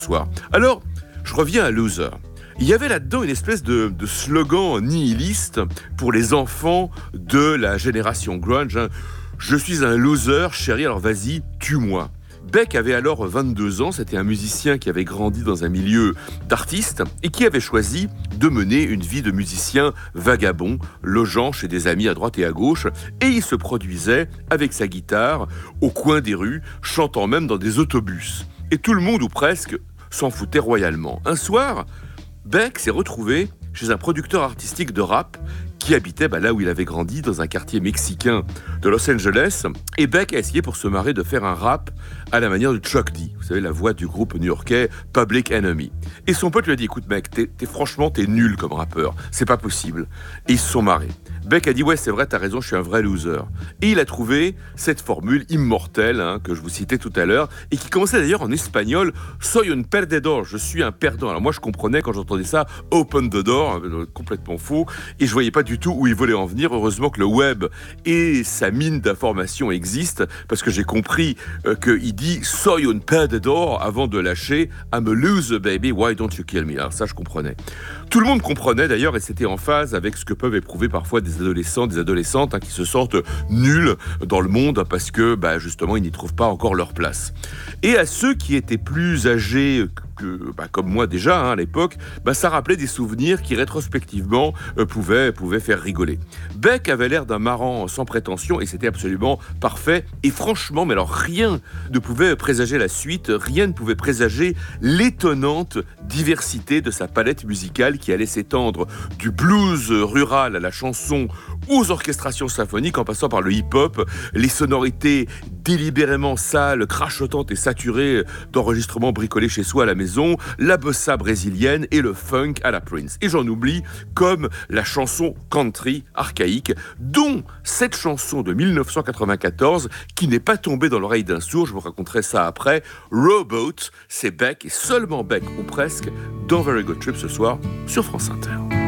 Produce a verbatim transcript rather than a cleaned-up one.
soir. Alors, je reviens à Loser. Il y avait là-dedans une espèce de, de slogan nihiliste pour les enfants de la génération grunge. Hein. Je suis un loser, chérie, alors vas-y, tue-moi. Beck avait alors vingt-deux ans, c'était un musicien qui avait grandi dans un milieu d'artistes et qui avait choisi de mener une vie de musicien vagabond, logeant chez des amis à droite et à gauche, et il se produisait avec sa guitare au coin des rues, chantant même dans des autobus. Et tout le monde, ou presque, s'en foutait royalement. Un soir, Beck s'est retrouvé chez un producteur artistique de rap qui habitait bah, là où il avait grandi, dans un quartier mexicain de Los Angeles. Et Beck a essayé pour se marrer de faire un rap à la manière de Chuck D, vous savez, la voix du groupe new-yorkais Public Enemy. Et son pote lui a dit, écoute mec, t'es, t'es, franchement, t'es nul comme rappeur, c'est pas possible. Et ils se sont marrés. Beck a dit, ouais, c'est vrai, t'as raison, je suis un vrai loser. Et il a trouvé cette formule immortelle hein, que je vous citais tout à l'heure, et qui commençait d'ailleurs en espagnol, soy un perdedor, je suis un perdant. Alors moi, je comprenais quand j'entendais ça, open the door, complètement faux, et je voyais pas du tout où il voulait en venir. Heureusement que le web et sa mine d'informations existent, parce que j'ai compris euh, qu'il dit soy un perdedor avant de lâcher I'm a loser baby, why don't you kill me. Alors ça, je comprenais. Tout le monde comprenait d'ailleurs, et c'était en phase avec ce que peuvent éprouver parfois des adolescents, des adolescentes hein, qui se sentent nuls dans le monde parce que bah, justement ils n'y trouvent pas encore leur place. Et à ceux qui étaient plus âgés que, bah, comme moi déjà hein, à l'époque, bah, ça rappelait des souvenirs qui rétrospectivement euh, pouvaient, pouvaient faire rigoler. Beck avait l'air d'un marrant sans prétention et c'était absolument parfait. Et franchement, mais alors rien ne pouvait présager la suite, rien ne pouvait présager l'étonnante diversité de sa palette musicale qui allait s'étendre du blues rural à la chanson aux orchestrations symphoniques en passant par le hip-hop, les sonorités délibérément sales, crachotantes et saturées d'enregistrements bricolés chez soi à la maison, la bossa brésilienne et le funk à la Prince. Et j'en oublie comme la chanson country archaïque, dont cette chanson de dix-neuf cent quatre-vingt-quatorze qui n'est pas tombée dans l'oreille d'un sourd, je vous raconterai ça après. Rowboat, c'est Beck et seulement Beck ou presque dans Very Good Trip ce soir sur France Inter.